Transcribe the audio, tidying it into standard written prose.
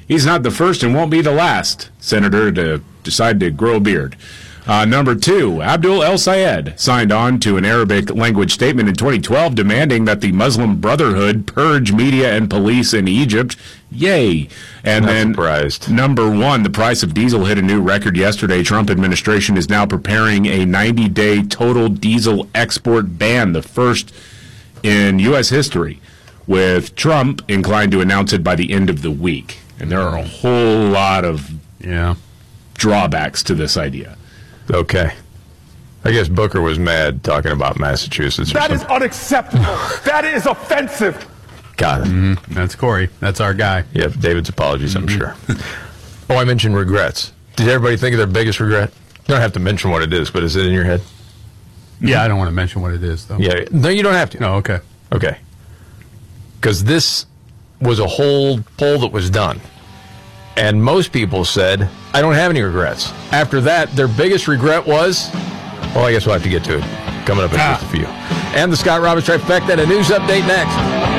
He's not the first and won't be the last senator to decide to grow a beard. Number 2, Abdul El Sayed signed on to an Arabic language statement in 2012 demanding that the Muslim Brotherhood purge media and police in Egypt. Yay. And Not then surprised. Number 1, the price of diesel hit a new record yesterday. Trump administration is now preparing a 90-day total diesel export ban, the first in U.S. history, with Trump inclined to announce it by the end of the week. And there are a whole lot of drawbacks to this idea. Okay. I guess Booker was mad talking about Massachusetts. That is unacceptable. That is offensive. Got it. Mm-hmm. That's Corey. That's our guy. Yeah, David's apologies, I'm sure. I mentioned regrets. Did everybody think of their biggest regret? You don't have to mention what it is, but is it in your head? Yeah, I don't want to mention what it is, though. Yeah. No, you don't have to. No, okay. Okay. Because this was a whole poll that was done. And most people said, I don't have any regrets. After that, their biggest regret was, well, I guess we'll have to get to it coming up in just a few. And the Scott Robbins Trifecta and a news update next.